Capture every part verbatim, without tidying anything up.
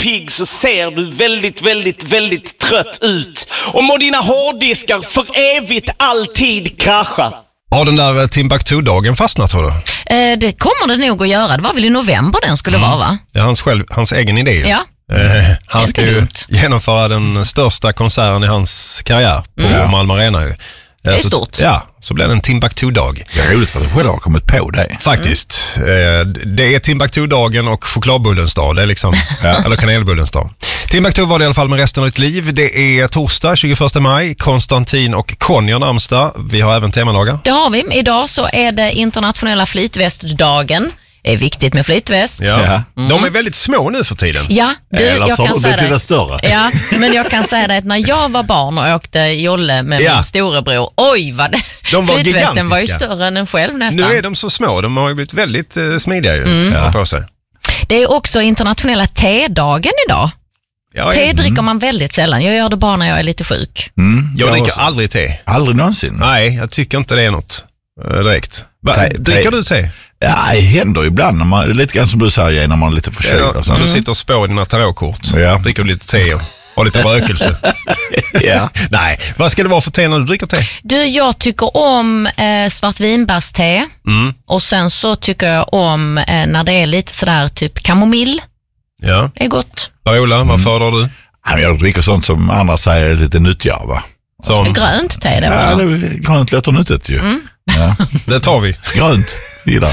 pigg så ser du väldigt, väldigt, väldigt trött ut. Och må dina hårddiskar för evigt alltid krascha. Har den där Timbuktu-dagen fastnat, tror du? Eh, det kommer det nog att göra. Det var väl i november den skulle mm. vara, va? Det är hans, själv, hans egen idé. Ja. Eh, han ska ju dumt. genomföra den största konserten i hans karriär på mm. Malmö Arena ju. Det är så, stort. Ja, så blir det en Timbuktu-dag. Det är roligt att du själv har kommit på det. Faktiskt. Mm. Det är Timbuktu-dagen och chokladbullens dag. Det är liksom, ja, eller kanelbullens dag. Timbuktu var det i alla fall med resten av ditt liv. Det är torsdag, tjugoförsta maj. Konstantin och Conny har namnsdag. Vi har även temadagar. Det har vi. Idag så är det internationella flytvästdagen. Det är viktigt med flytväst. Ja. Mm. De är väldigt små nu för tiden. Ja, du, Eller jag så kan säga det. det större. Ja, men jag kan säga det att när jag var barn och åkte jolle med ja. min storebror, oj vad det, de var flytvästen var ju större än en själv nästan. Nu är de så små, de har ju blivit väldigt eh, smidiga ju, mm. ja. på sig. Det är också internationella tedagen idag. Ja, te dricker mm. man väldigt sällan. Jag gör det bara när jag är lite sjuk. Mm. Jag, jag dricker också. aldrig te. Aldrig någonsin? Nej, jag tycker inte det är något uh, direkt. Va, te, dricker te. du te? Ja, det händer ibland. När man, lite grann som du säger, när man är lite förkyld. Ja, när mm. du sitter och spår dina tarotkort. Ja. Dricker du lite te och, och lite rökelse. ja. Nej, vad ska det vara för te när du dricker te? Du, jag tycker om eh, svartvinbärste. Mm. Och sen så tycker jag om eh, när det är lite sådär typ kamomill. Ja. Det är gott. Ola, vad mm. föredrar du? Jag dricker sånt som andra säger är lite nyttigare, va? Som... Grönt te, det var. Ja, det grönt låter nyttigt ju. Mm. Ja. Det tar vi. Grönt, gillar.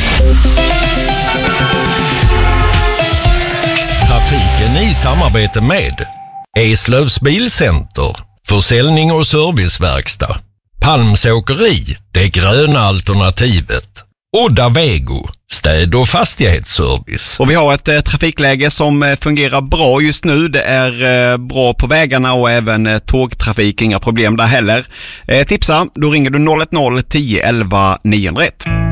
Trafiken i samarbete med Eslövs Bilcenter, försäljning och serviceverkstad. Palmsåkeri, det gröna alternativet. Odda Vego, städ- och fastighetsservice. Och vi har ett eh, trafikläge som eh, fungerar bra just nu. Det är eh, bra på vägarna och även eh, tågtrafik, inga problem där heller. Eh, tipsa, då ringer du noll ett noll tio elva niohundraett.